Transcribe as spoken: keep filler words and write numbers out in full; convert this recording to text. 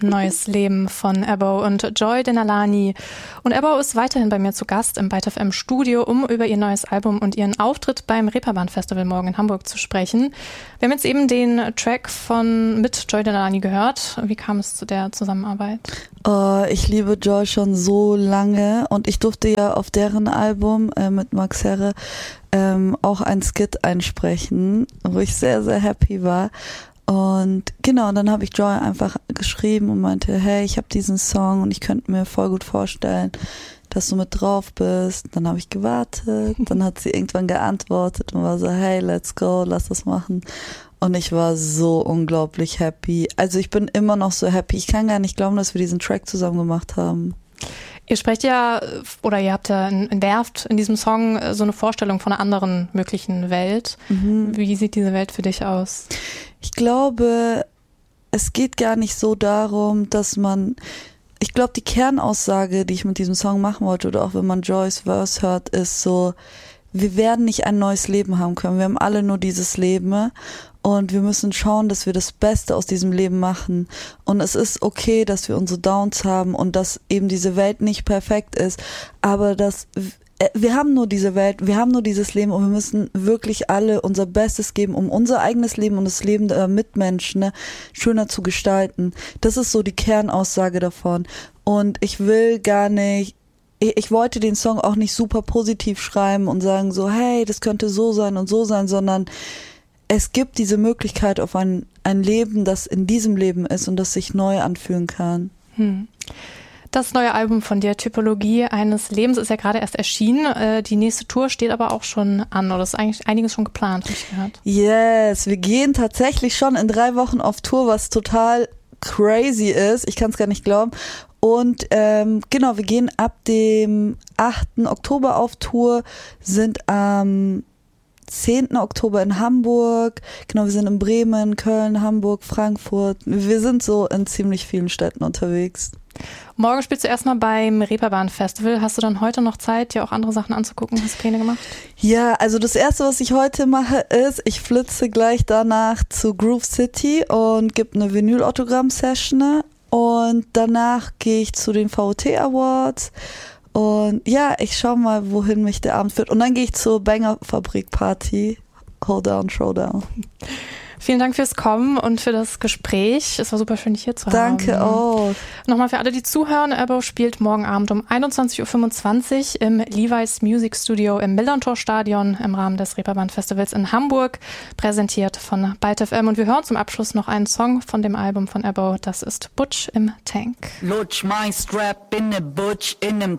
Neues Leben von Ebo und Joy Denalani. Und Ebo ist weiterhin bei mir zu Gast im Byte F M Studio, um über ihr neues Album und ihren Auftritt beim Reeperbahn Festival morgen in Hamburg zu sprechen. Wir haben jetzt eben den Track von mit Joy Denalani gehört. Wie kam es zu der Zusammenarbeit? Oh, ich liebe Joy schon so lange und ich durfte ja auf deren Album äh, mit Max Herre ähm, auch ein Skit einsprechen, wo ich sehr, sehr happy war. Und genau, und dann habe ich Joy einfach geschrieben und meinte, hey, ich habe diesen Song und ich könnte mir voll gut vorstellen, dass du mit drauf bist. Dann habe ich gewartet, dann hat sie irgendwann geantwortet und war so, hey, let's go, lass das machen. Und ich war so unglaublich happy. Also ich bin immer noch so happy. Ich kann gar nicht glauben, dass wir diesen Track zusammen gemacht haben. Ihr sprecht ja, oder ihr habt ja entwerft in diesem Song so eine Vorstellung von einer anderen möglichen Welt. Mhm. Wie sieht diese Welt für dich aus? Ich glaube, es geht gar nicht so darum, dass man, ich glaube, die Kernaussage, die ich mit diesem Song machen wollte, oder auch wenn man Joy's Verse hört, ist so, wir werden nicht ein neues Leben haben können. Wir haben alle nur dieses Leben und wir müssen schauen, dass wir das Beste aus diesem Leben machen. Und es ist okay, dass wir unsere Downs haben und dass eben diese Welt nicht perfekt ist, aber dass wir haben nur diese Welt, wir haben nur dieses Leben und wir müssen wirklich alle unser Bestes geben, um unser eigenes Leben und das Leben der Mitmenschen ne, schöner zu gestalten. Das ist so die Kernaussage davon. Und ich will gar nicht, ich, ich wollte den Song auch nicht super positiv schreiben und sagen so, hey, das könnte so sein und so sein, sondern es gibt diese Möglichkeit auf ein, ein Leben, das in diesem Leben ist und das sich neu anfühlen kann. Hm. Das neue Album von dir, Typologie eines Lebens, ist ja gerade erst erschienen. Die nächste Tour steht aber auch schon an, oder ist eigentlich einiges schon geplant, habe ich gehört. Yes, wir gehen tatsächlich schon in drei Wochen auf Tour, was total crazy ist. Ich kann es gar nicht glauben. Und ähm, genau, wir gehen ab dem achten Oktober auf Tour, sind am zehnten Oktober in Hamburg. Genau, wir sind in Bremen, Köln, Hamburg, Frankfurt. Wir sind so in ziemlich vielen Städten unterwegs. Morgen spielst du erstmal beim Reeperbahn Festival. Hast du dann heute noch Zeit, dir auch andere Sachen anzugucken? Hast du Pläne gemacht? Ja, also das Erste, was ich heute mache, ist, ich flitze gleich danach zu Groove City und gebe eine Vinyl-Autogramm-Session. Und danach gehe ich zu den V O T Awards. Und ja, ich schau mal, wohin mich der Abend führt. Und dann gehe ich zur Banger-Fabrik-Party. Hold down, showdown. Vielen Dank fürs Kommen und für das Gespräch. Es war super schön, dich hier zu haben. Danke auch. Nochmal für alle, die zuhören, Ebo spielt morgen Abend um einundzwanzig Uhr fünfundzwanzig im Levi's Music Studio im Millantor-Stadion im Rahmen des Reeperbahn Festivals in Hamburg, präsentiert von Byte F M. Und wir hören zum Abschluss noch einen Song von dem Album von Ebo. Das ist Butch im Tank. Lutsch mein Strap in ne Butch in nem